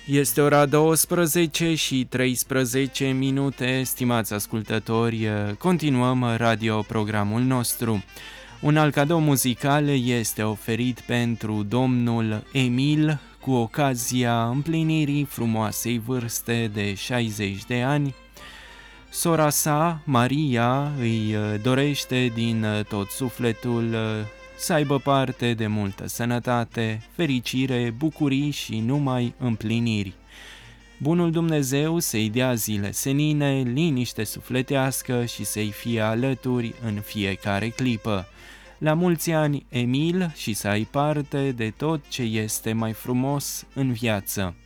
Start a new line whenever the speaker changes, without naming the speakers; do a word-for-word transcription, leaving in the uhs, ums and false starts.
Este ora douăsprezece și treisprezece minute, stimați ascultători, continuăm radioprogramul nostru. Un alt cadou muzical este oferit pentru domnul Emil cu ocazia împlinirii frumoasei vârste de șaizeci de ani. Sora sa, Maria, îi dorește din tot sufletul să aibă parte de multă sănătate, fericire, bucurii și numai împliniri. Bunul Dumnezeu să-i dea zile senine, liniște sufletească și să-i fie alături în fiecare clipă. La mulți ani, Emil, și să ai parte de tot ce este mai frumos în viață.